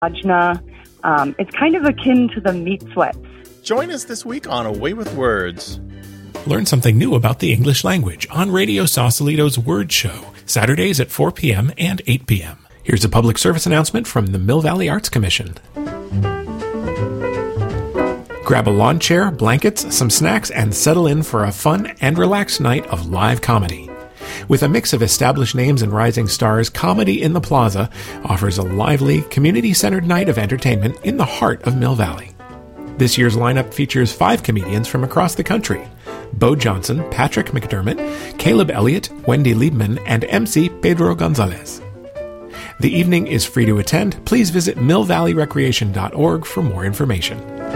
ajna. It's kind of akin to the meat sweats. Join us this week on Away with Words. Learn something new about the English language on Radio Sausalito's Word Show, Saturdays at 4 p.m. and 8 p.m. Here's a public service announcement from the Mill Valley Arts Commission. Grab a lawn chair, blankets, some snacks, and settle in for a fun and relaxed night of live comedy. With a mix of established names and rising stars, Comedy in the Plaza offers a lively, community-centered night of entertainment in the heart of Mill Valley. This year's lineup features 5 comedians from across the country: Bo Johnson, Patrick McDermott, Caleb Elliott, Wendy Liebman, and MC Pedro Gonzalez. The evening is free to attend. Please visit millvalleyrecreation.org for more information.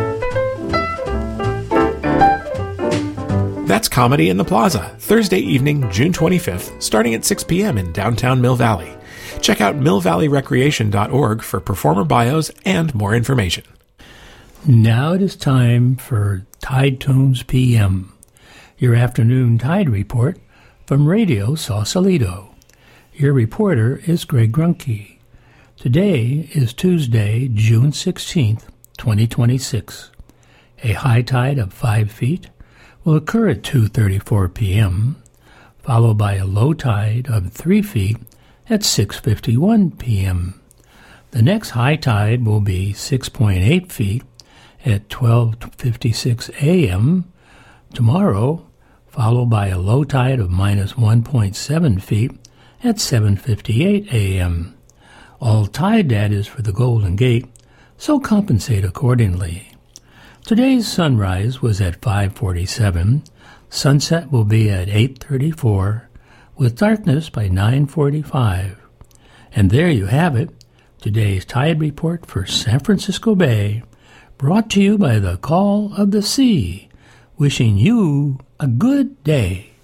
That's Comedy in the Plaza, Thursday evening, June 25th, starting at 6 p.m. in downtown Mill Valley. Check out millvalleyrecreation.org for performer bios and more information. Now it is time for Tide Tones PM, your afternoon tide report from Radio Sausalito. Your reporter is Greg Grunke. Today is Tuesday, June 16th, 2026. A high tide of 5 feet will occur at 2:34 p.m., followed by a low tide of 3 feet at 6:51 p.m. The next high tide will be 6.8 feet at 12:56 a.m. tomorrow, followed by a low tide of minus 1.7 feet at 7:58 a.m. All tide data is for the Golden Gate, so compensate accordingly. Today's sunrise was at 5:47. Sunset will be at 8:34, with darkness by 9:45. And there you have it, today's tide report for San Francisco Bay, brought to you by the Call of the Sea, wishing you a good day.